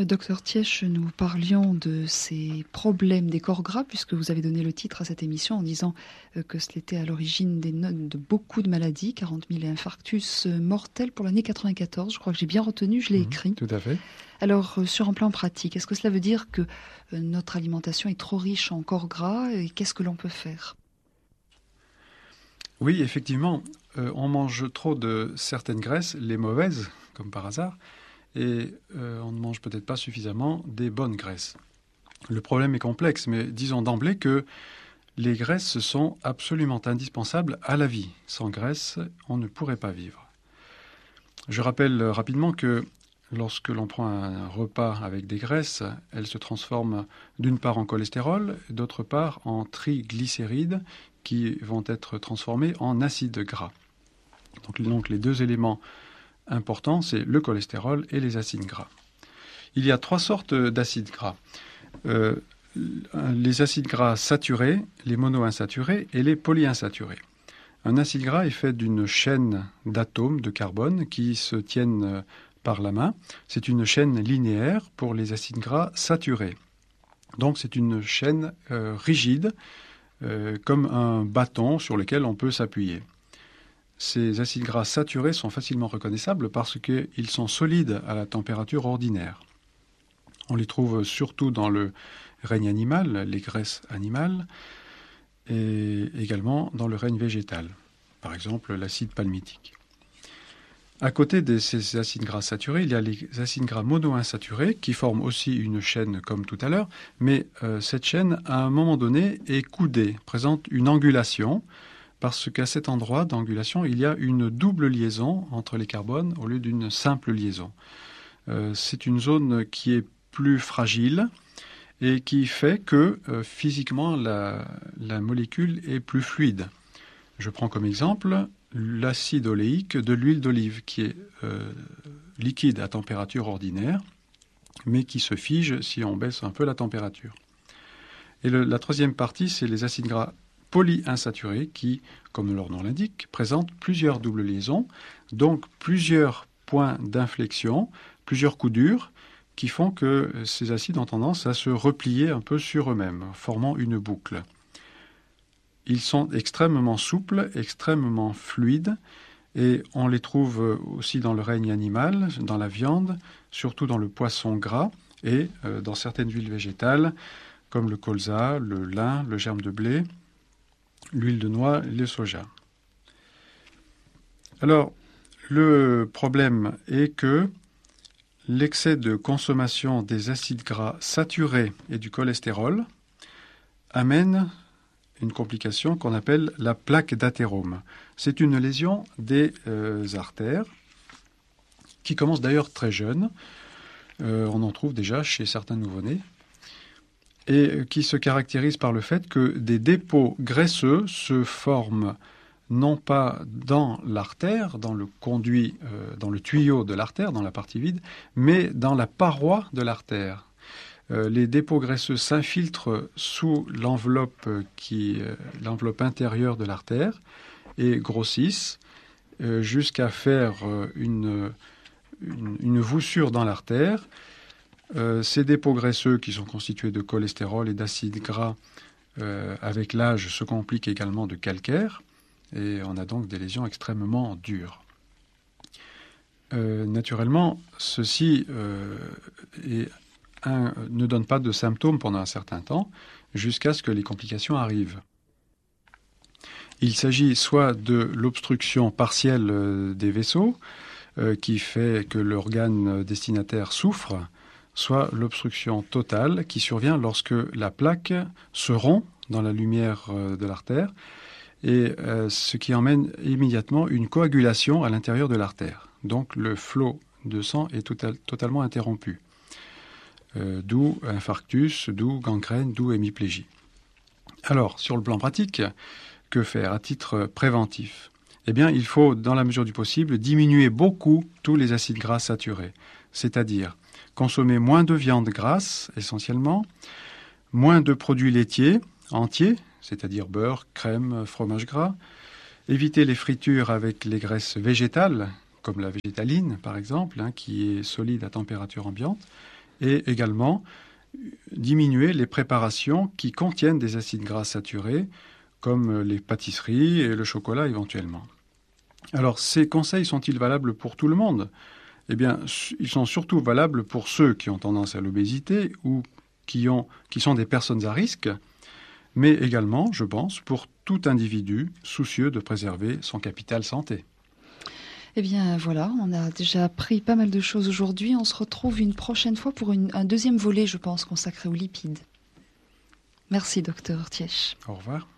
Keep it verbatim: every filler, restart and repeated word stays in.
Docteur Thiesch, nous parlions de ces problèmes des corps gras, puisque vous avez donné le titre à cette émission en disant que c'était à l'origine des notes de beaucoup de maladies, quarante mille infarctus mortels pour l'année quatre-vingt-quatorze. Je crois que j'ai bien retenu, je l'ai Mmh, écrit. tout à fait. Alors, sur un plan pratique, est-ce que cela veut dire que notre alimentation est trop riche en corps gras et qu'est-ce que l'on peut faire ? Oui, effectivement, euh, on mange trop de certaines graisses, les mauvaises, comme par hasard, et euh, on ne mange peut-être pas suffisamment des bonnes graisses. Le problème est complexe, mais disons d'emblée que les graisses sont absolument indispensables à la vie. Sans graisse, on ne pourrait pas vivre. Je rappelle rapidement que lorsque l'on prend un repas avec des graisses, elles se transforment d'une part en cholestérol, d'autre part en triglycérides qui vont être transformés en acides gras. Donc, donc les deux éléments importants, c'est le cholestérol et les acides gras. Il y a trois sortes d'acides gras. Euh, les acides gras saturés, les monoinsaturés et les polyinsaturés. Un acide gras est fait d'une chaîne d'atomes de carbone qui se tiennent par la main. C'est une chaîne linéaire pour les acides gras saturés. Donc c'est une chaîne euh, rigide, euh, comme un bâton sur lequel on peut s'appuyer. Ces acides gras saturés sont facilement reconnaissables parce qu'ils sont solides à la température ordinaire. On les trouve surtout dans le règne animal, les graisses animales, et également dans le règne végétal, par exemple l'acide palmitique. À côté de ces acides gras saturés, il y a les acides gras monoinsaturés qui forment aussi une chaîne comme tout à l'heure, mais euh, cette chaîne, à un moment donné, est coudée, présente une angulation, parce qu'à cet endroit d'angulation, il y a une double liaison entre les carbones au lieu d'une simple liaison. Euh, c'est une zone qui est plus fragile et qui fait que euh, physiquement la, la molécule est plus fluide. Je prends comme exemple l'acide oléique de l'huile d'olive qui est euh, liquide à température ordinaire mais qui se fige si on baisse un peu la température. Et le, la troisième partie, c'est les acides gras polyinsaturés qui, comme leur nom l'indique, présentent plusieurs doubles liaisons, donc plusieurs points d'inflexion, plusieurs coups durs, qui font que ces acides ont tendance à se replier un peu sur eux-mêmes, formant une boucle. Ils sont extrêmement souples, extrêmement fluides, et on les trouve aussi dans le règne animal, dans la viande, surtout dans le poisson gras et euh, dans certaines huiles végétales, comme le colza, le lin, le germe de blé, l'huile de noix et le soja. Alors, le problème est que l'excès de consommation des acides gras saturés et du cholestérol amène une complication qu'on appelle la plaque d'athérome. C'est une lésion des euh, artères qui commence d'ailleurs très jeune. Euh, on en trouve déjà chez certains nouveau-nés et qui se caractérise par le fait que des dépôts graisseux se forment non pas dans l'artère, dans le conduit, euh, dans le tuyau de l'artère, dans la partie vide, mais dans la paroi de l'artère. Euh, les dépôts graisseux s'infiltrent sous l'enveloppe, qui, euh, l'enveloppe intérieure de l'artère et grossissent euh, jusqu'à faire euh, une, une, une voussure dans l'artère. Euh, ces dépôts graisseux qui sont constitués de cholestérol et d'acides gras euh, avec l'âge se compliquent également de calcaire et on a donc des lésions extrêmement dures. Euh, naturellement, ceci euh, est un, ne donne pas de symptômes pendant un certain temps jusqu'à ce que les complications arrivent. Il s'agit soit de l'obstruction partielle des vaisseaux euh, qui fait que l'organe destinataire souffre, soit l'obstruction totale qui survient lorsque la plaque se rompt dans la lumière de l'artère, et euh, ce qui emmène immédiatement une coagulation à l'intérieur de l'artère. Donc le flot de sang est total, totalement interrompu. Euh, d'où infarctus, d'où gangrène, d'où hémiplégie. Alors, sur le plan pratique, que faire à titre préventif ? Eh bien, il faut, dans la mesure du possible, diminuer beaucoup tous les acides gras saturés, c'est-à-dire consommer moins de viande grasse, essentiellement, moins de produits laitiers entiers, c'est-à-dire beurre, crème, fromage gras, éviter les fritures avec les graisses végétales, comme la végétaline, par exemple, hein, qui est solide à température ambiante, et également diminuer les préparations qui contiennent des acides gras saturés, comme les pâtisseries et le chocolat éventuellement. Alors, ces conseils sont-ils valables pour tout le monde ? Eh bien, ils sont surtout valables pour ceux qui ont tendance à l'obésité ou qui, ont, qui sont des personnes à risque, mais également, je pense, pour tout individu soucieux de préserver son capital santé. Eh bien voilà, on a déjà appris pas mal de choses aujourd'hui. On se retrouve une prochaine fois pour une, un deuxième volet, je pense, consacré aux lipides. Merci, docteur Thièche. Au revoir.